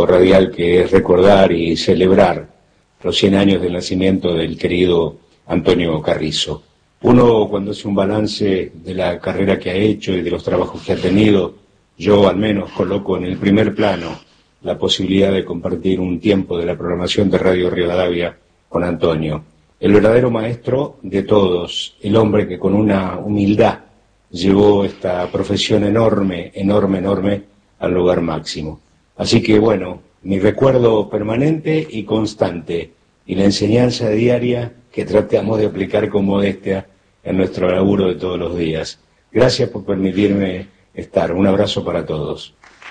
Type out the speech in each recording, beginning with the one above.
trabajo radial que es recordar y celebrar los 100 años del nacimiento del querido Antonio Carrizo. Uno, cuando hace un balance de la carrera que ha hecho y de los trabajos que ha tenido, yo al menos coloco en el primer plano la posibilidad de compartir un tiempo de la programación de Radio Rivadavia con Antonio, el verdadero maestro de todos, el hombre que con una humildad llevó esta profesión enorme al lugar máximo. Así que bueno, mi recuerdo permanente y constante y la enseñanza diaria que tratamos de aplicar con modestia en nuestro laburo de todos los días. Gracias por permitirme estar. Un abrazo para todos.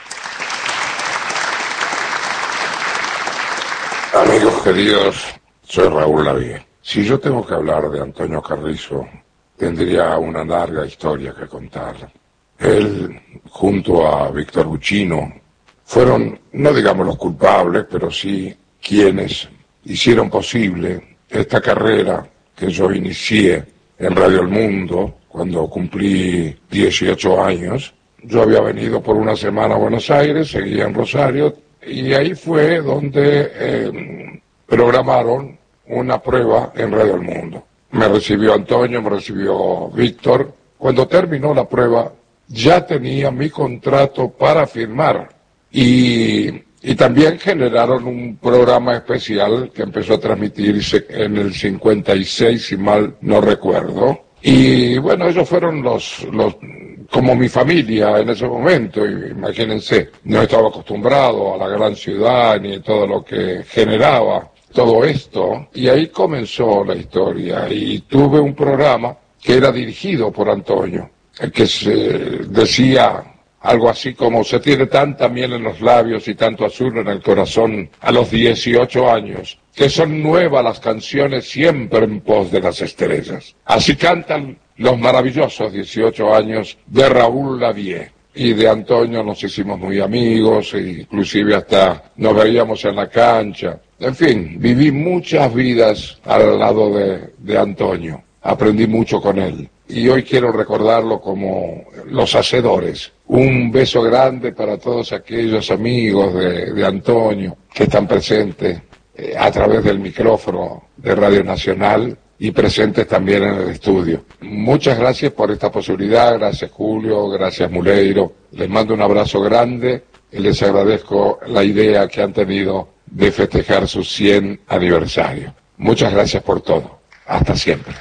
Amigos queridos, soy Raúl Lavie. Si yo tengo que hablar de Antonio Carrizo, tendría una larga historia que contar. Él, junto a Víctor Buccino, fueron, no digamos los culpables, pero sí quienes hicieron posible esta carrera que yo inicié en Radio El Mundo cuando cumplí 18 años. Yo había venido por una semana a Buenos Aires, seguía en Rosario, y ahí fue donde programaron una prueba en Radio El Mundo. Me recibió Antonio, me recibió Víctor. Cuando terminó la prueba, ya tenía mi contrato para firmar. Y también generaron un programa especial que empezó a transmitirse en el 56, si mal no recuerdo. Y bueno, ellos fueron los como mi familia en ese momento, imagínense, no estaba acostumbrado a la gran ciudad ni todo lo que generaba todo esto, y ahí comenzó la historia, y tuve un programa que era dirigido por Antonio, que se decía algo así como: se tiene tanta miel en los labios y tanto azul en el corazón a los 18 años, que son nuevas las canciones siempre en pos de las estrellas. Así cantan los maravillosos 18 años de Raúl Lavie. Y de Antonio nos hicimos muy amigos, e inclusive hasta nos veíamos en la cancha. En fin, viví muchas vidas al lado de Antonio. Aprendí mucho con él. Y hoy quiero recordarlo como los hacedores. Un beso grande para todos aquellos amigos de Antonio que están presentes a través del micrófono de Radio Nacional y presentes también en el estudio. Muchas gracias por esta posibilidad, gracias Julio, gracias Muleiro. Les mando un abrazo grande y les agradezco la idea que han tenido de festejar su 100 aniversario. Muchas gracias por todo. Hasta siempre.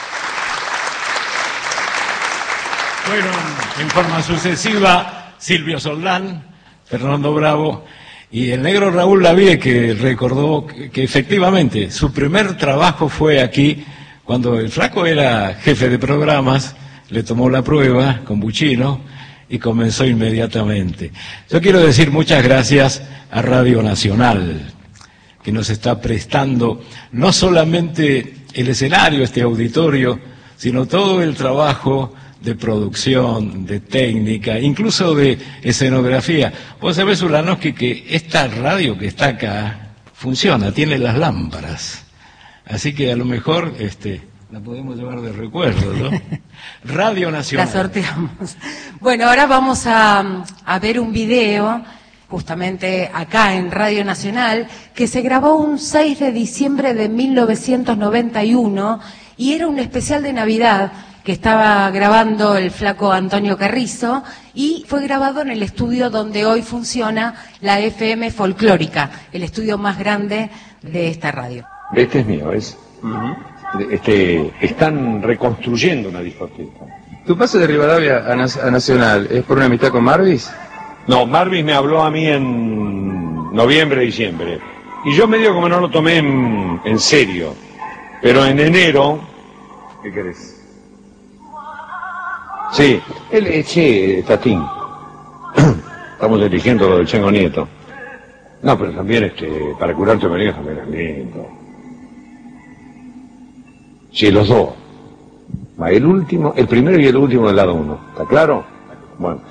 Fueron en forma sucesiva Silvio Soldán, Fernando Bravo y el negro Raúl Lavie, que recordó que efectivamente su primer trabajo fue aquí, cuando el flaco era jefe de programas, le tomó la prueba con Buccino y comenzó inmediatamente. Yo quiero decir muchas gracias a Radio Nacional, que nos está prestando no solamente el escenario, este auditorio, sino todo el trabajo de producción, de técnica, incluso de escenografía. Vos sabés, Ulanowski, que esta radio que está acá funciona, tiene las lámparas. Así que a lo mejor la podemos llevar de recuerdo, ¿no? Radio Nacional. La sorteamos. Bueno, ahora vamos a ver un video, justamente acá en Radio Nacional, que se grabó un 6 de diciembre de 1991 y era un especial de Navidad que estaba grabando el flaco Antonio Carrizo, y fue grabado en el estudio donde hoy funciona la FM Folclórica, el estudio más grande de esta radio. Este es mío, ¿ves? Están reconstruyendo una discoteca. ¿Tu pase de Rivadavia a Nacional es por una amistad con Marvis? No, Marvis me habló a mí en noviembre, diciembre, y yo medio como no lo tomé en serio, pero en enero... ¿Qué querés? Sí, Tatín. Estamos eligiendo lo del Chango Nieto. No, pero también para curarte María también es lindo. Sí, los dos. El primero y el último del lado uno. ¿Está claro? Bueno,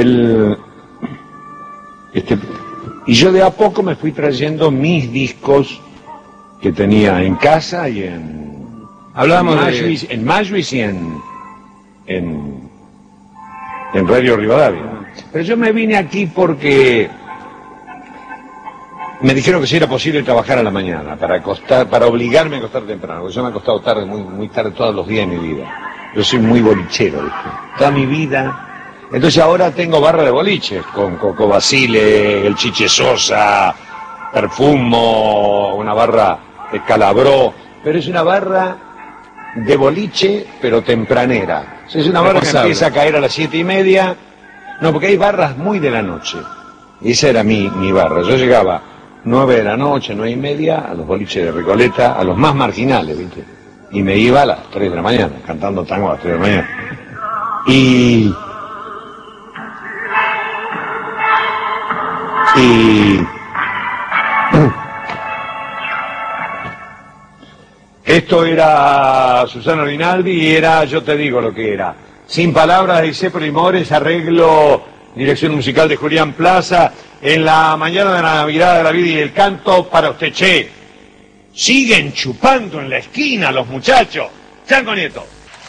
y yo de a poco me fui trayendo mis discos que tenía en casa y en Majlis y en Radio Rivadavia. Pero yo me vine aquí porque me dijeron que si era posible trabajar a la mañana, para obligarme a acostar temprano, porque yo me he acostado tarde, muy tarde todos los días de mi vida. Yo soy muy bolichero, ¿viste? Toda mi vida. Entonces ahora tengo barra de boliches, con Coco Basile, el Chiche Sosa, Perfumo, una barra de Calabró, pero es una barra de boliche, pero tempranera. O sea, es una barra que empieza a caer a las 7:30, no, porque hay barras muy de la noche, y esa era mi barra. Yo llegaba 9 de la noche, 9:30, a los boliches de Recoleta, a los más marginales, ¿viste? Y me iba a las 3 de la mañana, cantando tango a las 3 de la mañana. Y esto era Susana Rinaldi y era, yo te digo lo que era, Sin Palabras de Issé Primores, arreglo, dirección musical de Julián Plaza, en la mañana de la Navidad de la Vida y el Canto para usted, che. Siguen chupando en la esquina los muchachos. Chango Nieto.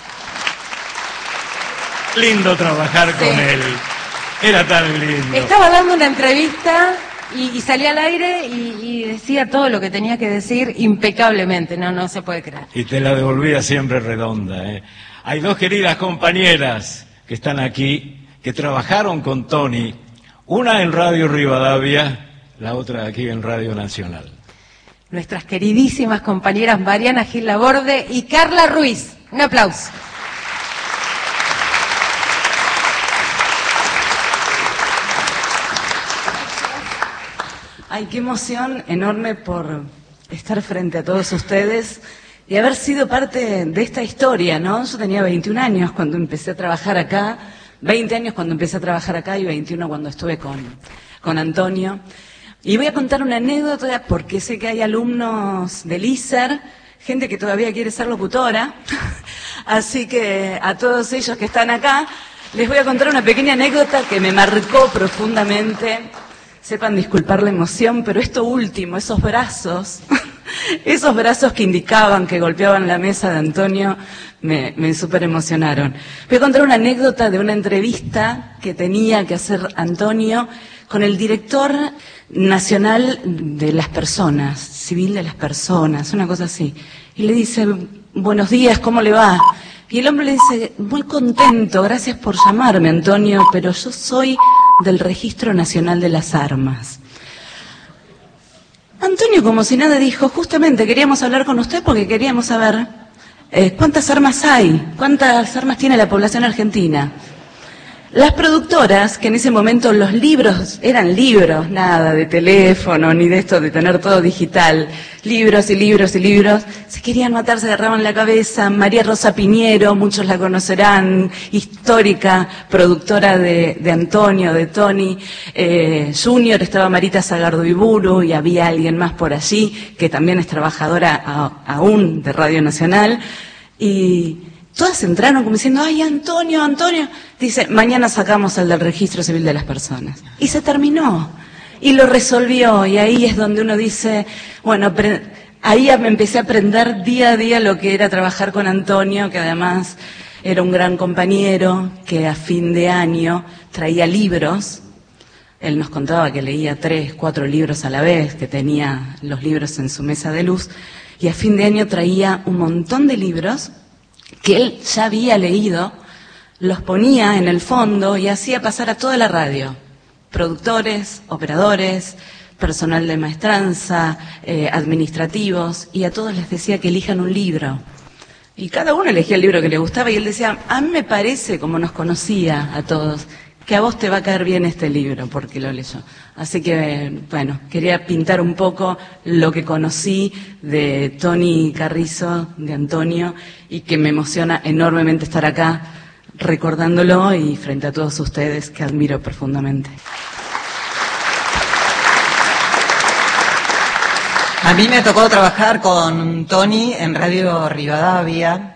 Lindo trabajar con él. Era tan lindo. Estaba dando una entrevista y salía al aire y decía todo lo que tenía que decir impecablemente. No se puede creer. Y te la devolvía siempre redonda, ¿eh? Hay dos queridas compañeras que están aquí, que trabajaron con Tony. Una en Radio Rivadavia, la otra aquí en Radio Nacional. Nuestras queridísimas compañeras Mariana Gil Laborde y Carla Ruiz. Un aplauso. Ay, qué emoción enorme por estar frente a todos ustedes y haber sido parte de esta historia, ¿no? Yo tenía 21 años cuando empecé a trabajar acá, 20 años cuando empecé a trabajar acá y 21 cuando estuve con Antonio. Y voy a contar una anécdota porque sé que hay alumnos del ISER, gente que todavía quiere ser locutora, así que a todos ellos que están acá les voy a contar una pequeña anécdota que me marcó profundamente. Sepan disculpar la emoción, pero esto último, esos brazos que indicaban, que golpeaban la mesa de Antonio, me súper emocionaron. Voy a contar una anécdota de una entrevista que tenía que hacer Antonio con el director nacional de las personas, civil de las personas, una cosa así. Y le dice, buenos días, ¿cómo le va? Y el hombre le dice, muy contento, gracias por llamarme, Antonio, pero yo soy del Registro Nacional de las Armas. Antonio, como si nada, dijo, justamente queríamos hablar con usted porque queríamos saber cuántas armas hay, cuántas armas tiene la población argentina. Las productoras, que en ese momento los libros eran libros, nada de teléfono ni de esto de tener todo digital, libros y libros y libros, se querían matar, se agarraban la cabeza. María Rosa Piñero, muchos la conocerán, histórica, productora de Antonio, de Tony, Junior, estaba Marita Zagardo Iburu y había alguien más por allí, que también es trabajadora aún de Radio Nacional, y todas entraron como diciendo, ay, Antonio. Dice, mañana sacamos el del Registro Civil de las Personas. Y se terminó. Y lo resolvió. Y ahí es donde uno dice, bueno, ahí me empecé a aprender día a día lo que era trabajar con Antonio, que además era un gran compañero, que a fin de año traía libros. Él nos contaba que leía 3, 4 libros a la vez, que tenía los libros en su mesa de luz. Y a fin de año traía un montón de libros que él ya había leído, los ponía en el fondo y hacía pasar a toda la radio, productores, operadores, personal de maestranza, administrativos, y a todos les decía que elijan un libro. Y cada uno elegía el libro que le gustaba y él decía, a mí me parece, como nos conocía a todos, que a vos te va a caer bien este libro, porque lo leyó. Así que, bueno, quería pintar un poco lo que conocí de Tony Carrizo, de Antonio, y que me emociona enormemente estar acá recordándolo y frente a todos ustedes que admiro profundamente. A mí me tocó trabajar con Tony en Radio Rivadavia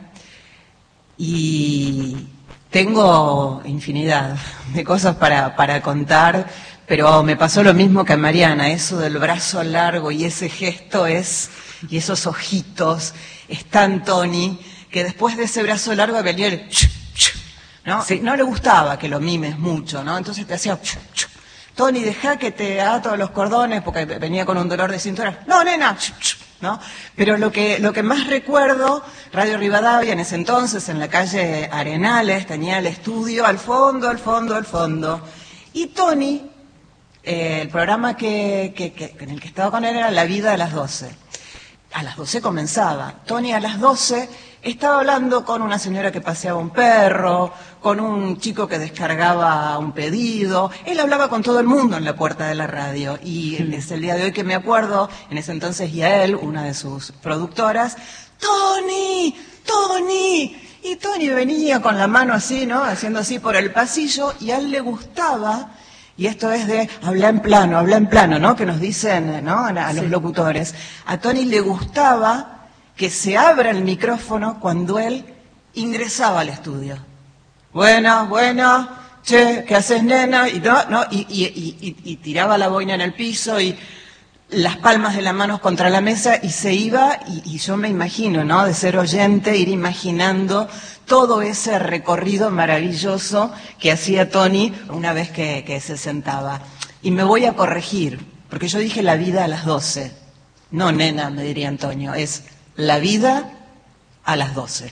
y tengo infinidad de cosas para contar, pero me pasó lo mismo que a Mariana, eso del brazo largo y ese gesto y esos ojitos, es tan Tony, que después de ese brazo largo venía el ¿no? Sí. No le gustaba que lo mimes mucho, ¿no? Entonces te hacía Tony, dejá que te ato los cordones, porque venía con un dolor de cintura. No, nena, ¿no? Pero lo que más recuerdo, Radio Rivadavia en ese entonces, en la calle Arenales, tenía el estudio al fondo. Y Tony, el programa en el que estaba con él era La Vida a las 12. A las 12 comenzaba. Tony a las 12 estaba hablando con una señora que paseaba un perro, con un chico que descargaba un pedido. Él hablaba con todo el mundo en la puerta de la radio. Y es el día de hoy que me acuerdo, en ese entonces Yael, una de sus productoras, ¡Tony! Y Tony venía con la mano así, ¿no? Haciendo así por el pasillo, y a él le gustaba, y esto es de habla en plano, ¿no? Que nos dicen, ¿no? A los locutores. A Tony le gustaba que se abra el micrófono cuando él ingresaba al estudio. Bueno, che, ¿qué haces, nena? Y tiraba la boina en el piso y las palmas de las manos contra la mesa y se iba, y yo me imagino, ¿no? De ser oyente, ir imaginando todo ese recorrido maravilloso que hacía Tony una vez que se sentaba. Y me voy a corregir, porque yo dije La Vida a las 12. No, nena, me diría Antonio, es La Vida a las 12.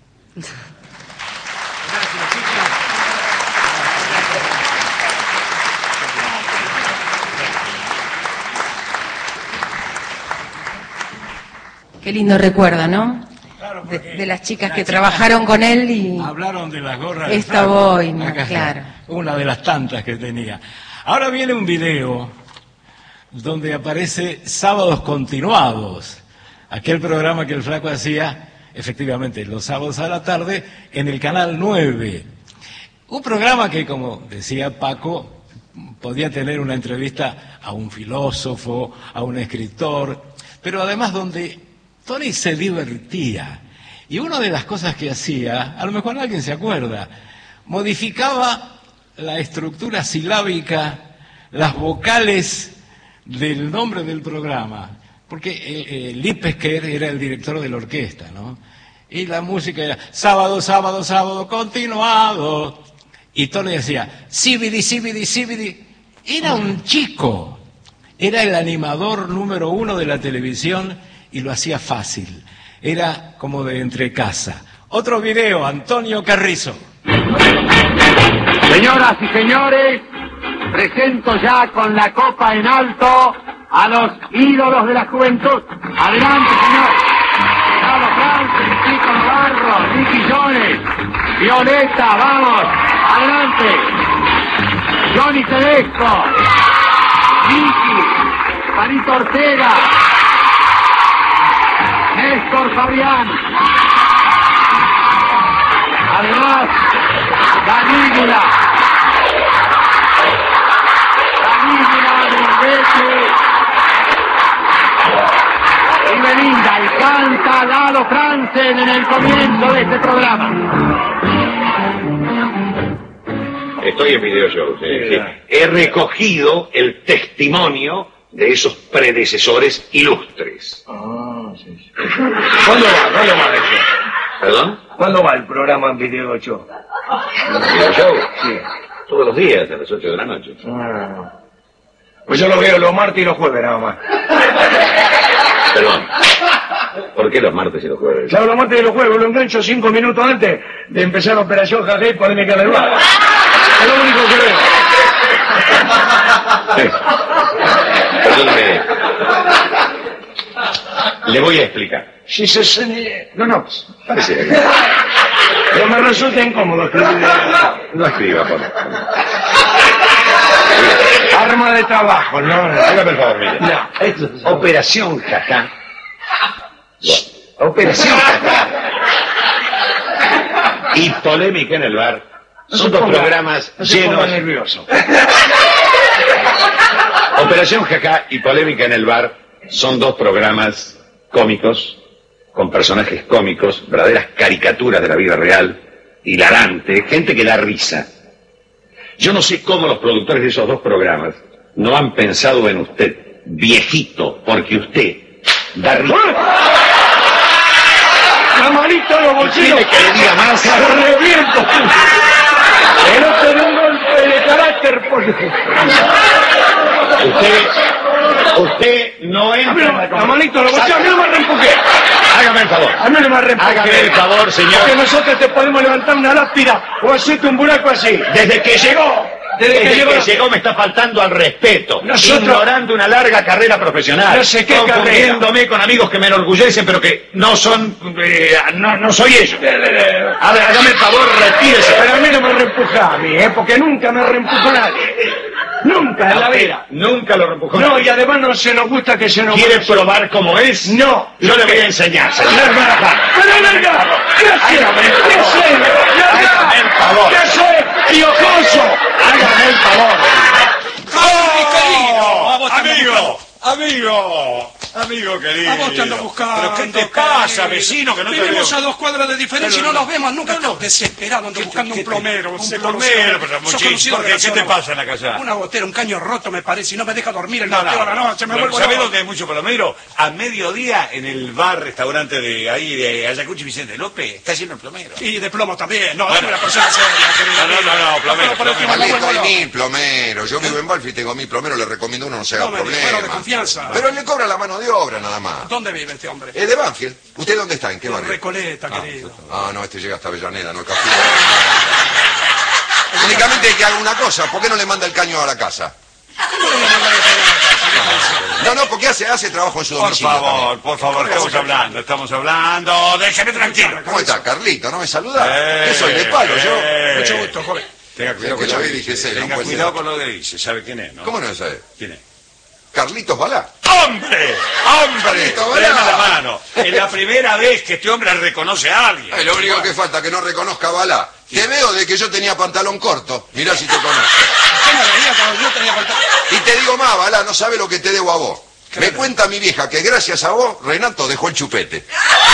Qué lindo recuerdo, ¿no? Claro, de las chicas que trabajaron con él y... Hablaron de las gorras de esta Franco. boina, Acá está, claro. una de las tantas que tenía. Ahora viene un video donde aparece Sábados Continuados, aquel programa que el Flaco hacía, efectivamente, los sábados a la tarde, en el Canal 9. Un programa que, como decía Paco, podía tener una entrevista a un filósofo, a un escritor, pero además donde Tony se divertía. Y una de las cosas que hacía, a lo mejor alguien se acuerda, modificaba la estructura silábica, las vocales del nombre del programa, porque Lipesker era el director de la orquesta, ¿no? Y la música era sábado, sábado, sábado, continuado. Y Tony decía, síbidi, síbidi, síbidi. Era un chico, era el animador número 1 de la televisión y lo hacía fácil. Era como de entre casa. Otro video, Antonio Carrizo. Señoras y señores, presento ya con la copa en alto a los ídolos de la juventud. Adelante, señor. Carlos Francis, Chico Navarro, Nicky Jones, Violeta, vamos. Adelante. Johnny Tedesco, Nicky, Panito Ortega, Néstor Fabián. Además, Danígula, Silvestre y Belinda, y canta Lalo Franzen en el comienzo de este programa. Estoy en video show, sí. He recogido el testimonio de esos predecesores ilustres. Sí. ¿Cuándo va eso? ¿Perdón? ¿Cuándo va el programa en video show? ¿En video show? Sí. Todos los días, a las 8 de la noche. Pues yo lo veo los martes y los jueves nada más. Perdón. ¿Por qué los martes y los jueves? Claro, los martes y los jueves lo engancho 5 minutos antes de empezar la operación Jajé y polémica del bar. Es lo único que veo. Perdóneme. Le voy a explicar. Si se... No. Parece que... Pero me resulta incómodo escribir. No escriba, por favor. Arma de trabajo, ¿no? Hágame el favor, mire. No. Operación Jajá. Operación Jajá. Y polémica en el bar. Son dos programas llenos... nervioso. Operación Jajá y polémica en el bar son dos programas cómicos, con personajes cómicos, verdaderas caricaturas de la vida real, hilarante, gente que da risa. Yo no sé cómo los productores de esos dos programas no han pensado en usted, viejito, porque usted da risa. La manita de los bolsillos. ¿Quiere que le diga más? ¡Se reviento! Pero te de un golpe de carácter. waterpolo. Usted no entra... Ramonito, lo bocheo, a mí no me reempuje. Hágame el favor. A mí no me reempuje. Hágame el favor, señor. Porque nosotros te podemos levantar una lápida o hacerte un buraco así. Desde que llegó me está faltando al respeto, ignorando una larga carrera profesional, no sé qué confundiéndome con amigos que me enorgullecen, pero que no son, no soy ellos. A ver, hágame el favor, retírese. Pero a mí no me reempuja a mí, porque nunca me reempujó nadie. Nunca en la vida. Nunca lo reempujó. No, y además no se nos gusta que se nos... ¿Quiere probar cómo es? No. Yo le voy a enseñar, señor. Pero venga, ¿qué hace? ¿Qué hace? Hágame el favor. ¿Qué hace? ¡Piojoso! Hágame el favor. Amigo querido. A vos te ando buscando. ¿Pero qué te pasa, vecino, que no te veo? Vivimos a 2 cuadras de diferencia y no nos vemos nunca. Estoy desesperado, ando buscando un plomero. Un plomero, pero muchísimo. ¿Qué te pasa en la casa? Una gotera, un caño roto me parece y no me deja dormir el gotero a la noche. Me vuelvo ¿Sabés dónde hay mucho plomero? A mediodía en el bar-restaurante de ahí, de Ayacucho Vicente López, está lleno de plomero. Y de plomo también. No, dame una persona seria. No, plomero. Malito, hay 1000 plomeros. Yo vivo en Banfield y tengo 1000 plomeros. Le recomiendo uno, no se haga problema. De confianza. Pero le cobra la mano de obra nada más. ¿Dónde vive este hombre? Es de Banfield. ¿Usted dónde está? ¿En qué barrio? Recoleta, querido. No, este llega hasta Avellaneda, no el Castillo. Únicamente hay que haga una cosa. ¿Por qué no le manda el caño a la casa? No, porque hace trabajo en su domicilio. Por favor, estamos hablando. Déjeme tranquilo. ¿Cómo está, Carlito? ¿No me saluda? ¿Qué soy, de palo yo? Mucho gusto, joven. Tenga cuidado con lo que dice. Tenga cuidado con lo que dice. ¿Sabe quién es, no? ¿Cómo no sabe? ¿Quién es? Carlitos Balá. ¡Hombre! Deme la mano. Es la primera vez que este hombre reconoce a alguien. Es lo único que falta, que no reconozca a Balá. Te veo de que yo tenía pantalón corto. Mirá si te conozco. ¿Qué me veía cuando yo tenía pantalón? Y te digo más, Balá, no sabe lo que te debo a vos. Me cuenta mi vieja que gracias a vos, Renato dejó el chupete.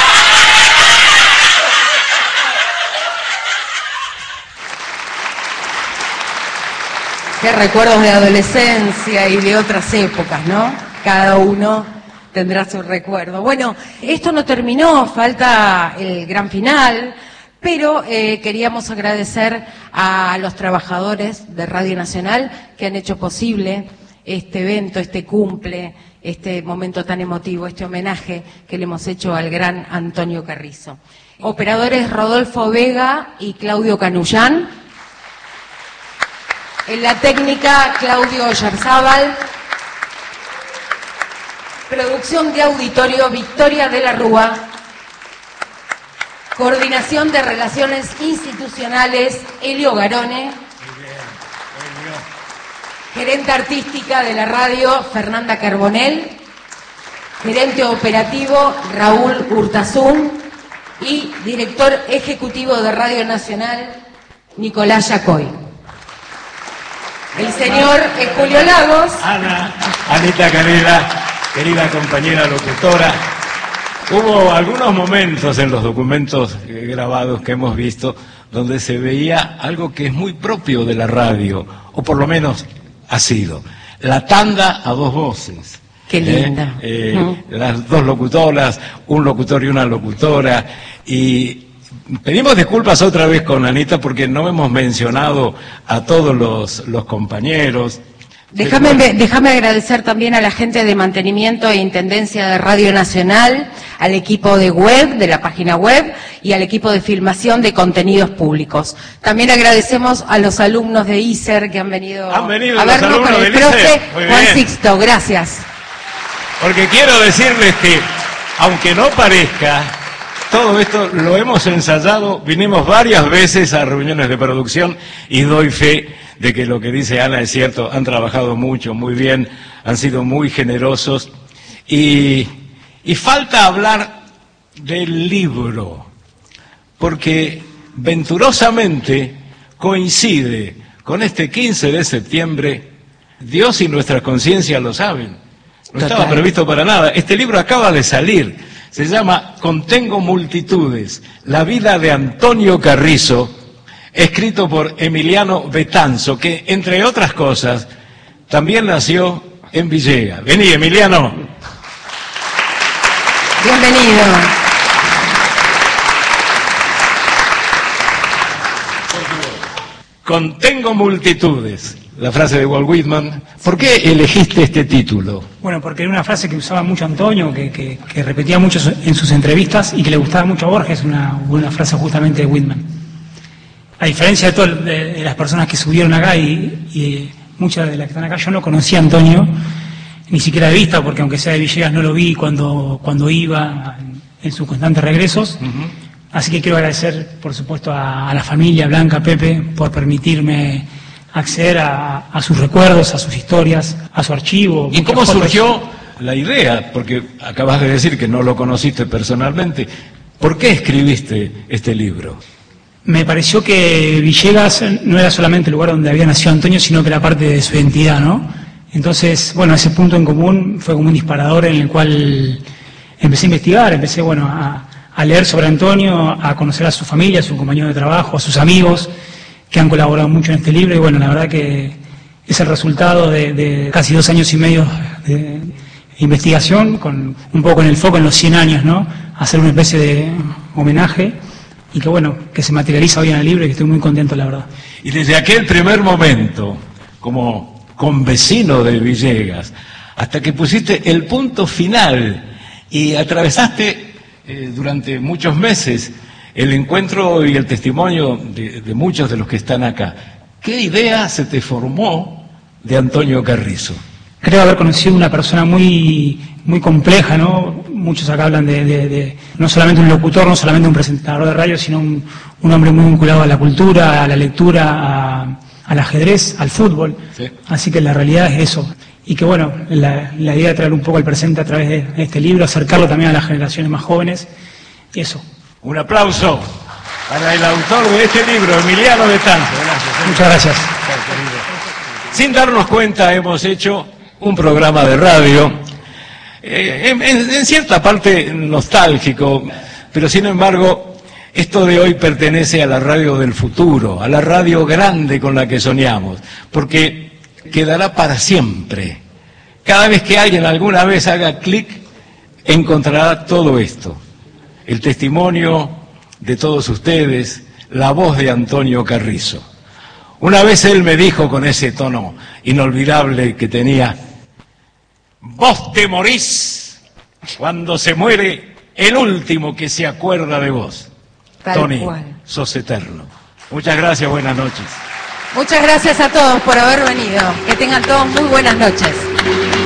Qué recuerdos de adolescencia y de otras épocas, ¿no? Cada uno tendrá su recuerdo. Bueno, esto no terminó, falta el gran final, pero queríamos agradecer a los trabajadores de Radio Nacional que han hecho posible este evento, este cumple, este momento tan emotivo, este homenaje que le hemos hecho al gran Antonio Carrizo. Operadores Rodolfo Vega y Claudio Canullán. En la técnica, Claudio Oyarzábal. Producción de auditorio, Victoria de la Rúa. Coordinación de Relaciones Institucionales, Elio Garone. Gerente artística de la radio, Fernanda Carbonell. Gerente operativo, Raúl Urtasun. Y director ejecutivo de Radio Nacional, Nicolás Yacoy. El señor Julio Lagos. Anita Canela, querida compañera locutora. Hubo algunos momentos en los documentos grabados que hemos visto donde se veía algo que es muy propio de la radio, o por lo menos ha sido. La tanda a 2 voces. Qué linda. Las 2 locutoras, un locutor y una locutora. Y pedimos disculpas otra vez con Anita porque no hemos mencionado a todos los compañeros. Déjame agradecer también a la gente de mantenimiento e intendencia de Radio Nacional, al equipo de web, de la página web, y al equipo de filmación de contenidos públicos. También agradecemos a los alumnos de ISER que han venido a vernos con el profe Juan Sixto. Gracias. Porque quiero decirles que, aunque no parezca, todo esto lo hemos ensayado, vinimos varias veces a reuniones de producción y doy fe de que lo que dice Ana es cierto, han trabajado mucho, muy bien, han sido muy generosos y falta hablar del libro, porque venturosamente coincide con este 15 de septiembre, Dios y nuestra conciencia lo saben, no estaba previsto para nada, este libro acaba de salir, se llama Contengo multitudes, la vida de Antonio Carrizo, escrito por Emiliano Betanzo, que, entre otras cosas, también nació en Villegas. Vení, Emiliano. Bienvenido. Contengo multitudes, la frase de Walt Whitman. ¿Por qué elegiste este título? Bueno, porque era una frase que usaba mucho Antonio, que repetía mucho en sus entrevistas y que le gustaba mucho a Borges, una frase justamente de Whitman. A diferencia de las personas que subieron acá y muchas de las que están acá, yo no conocía a Antonio, ni siquiera de vista, porque aunque sea de Villegas no lo vi cuando iba en sus constantes regresos. Así que quiero agradecer, por supuesto, a la familia Blanca, Pepe, por permitirme acceder a sus recuerdos, a sus historias, a su archivo. ¿Y cómo surgió la idea? Porque acabas de decir que no lo conociste personalmente. ¿Por qué escribiste este libro? Me pareció que Villegas no era solamente el lugar donde había nacido Antonio, sino que era parte de su identidad, ¿no? Entonces, bueno, ese punto en común fue como un disparador en el cual empecé a investigar, empecé, bueno, a leer sobre Antonio, a conocer a su familia, a su compañero de trabajo, a sus amigos, que han colaborado mucho en este libro, y bueno, la verdad que es el resultado de casi 2 años y medio de investigación, con un poco en el foco en los 100 años, ¿no? Hacer una especie de homenaje, y que bueno, que se materializa hoy en el libro y que estoy muy contento, la verdad. Y desde aquel primer momento, como convecino de Villegas, hasta que pusiste el punto final y atravesaste durante muchos meses el encuentro y el testimonio de muchos de los que están acá, ¿qué idea se te formó de Antonio Carrizo? Creo haber conocido una persona muy compleja, ¿no? Muchos acá hablan de no solamente un locutor, no solamente un presentador de radio, sino un hombre muy vinculado a la cultura, a la lectura, al ajedrez, al fútbol. Sí. Así que la realidad es eso. Y que bueno, la idea de traer un poco al presente a través de este libro, acercarlo también a las generaciones más jóvenes, y eso. Un aplauso para el autor de este libro, Emiliano Betanzo. Gracias. Muchas gracias. Sin darnos cuenta, hemos hecho un programa de radio, en cierta parte nostálgico, pero sin embargo, esto de hoy pertenece a la radio del futuro, a la radio grande con la que soñamos, porque quedará para siempre. Cada vez que alguien alguna vez haga clic, encontrará todo esto. El testimonio de todos ustedes, la voz de Antonio Carrizo. Una vez él me dijo con ese tono inolvidable que tenía: vos te morís cuando se muere el último que se acuerda de vos. Tal Tony, cual. sos eterno. Muchas gracias, buenas noches. Muchas gracias a todos por haber venido. Que tengan todos muy buenas noches.